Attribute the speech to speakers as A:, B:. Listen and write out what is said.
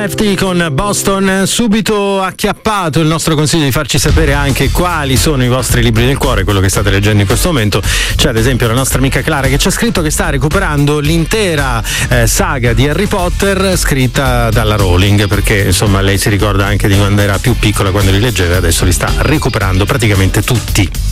A: Lefty con Boston. Subito acchiappato il nostro consiglio di farci sapere anche quali sono i vostri libri del cuore, quello che state leggendo in questo momento. C'è ad esempio la nostra amica Clara che ci ha scritto che sta recuperando l'intera saga di Harry Potter scritta dalla Rowling, perché insomma lei si ricorda anche di quando era più piccola, quando li leggeva, e adesso li sta recuperando praticamente tutti.